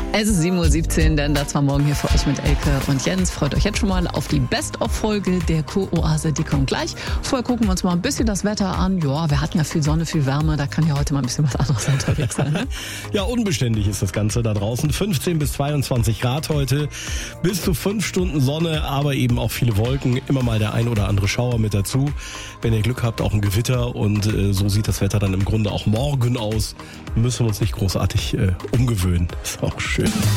Es ist 7:17 Uhr, denn das war morgen hier für euch mit Elke und Jens. Freut euch jetzt schon mal auf die Best-of-Folge der Kuroase, die kommt gleich. Vorher gucken wir uns mal ein bisschen das Wetter an. Ja, wir hatten ja viel Sonne, viel Wärme, da kann ja heute mal ein bisschen was anderes unterwegs sein. Ne? Ja, unbeständig ist das Ganze da draußen. 15 bis 22 Grad heute, bis zu 5 Stunden Sonne, aber eben auch viele Wolken. Immer mal der ein oder andere Schauer mit dazu. Wenn ihr Glück habt, auch ein Gewitter und so sieht das Wetter dann im Grunde auch morgen aus. Müssen wir uns nicht großartig umgewöhnen. Ist auch schön.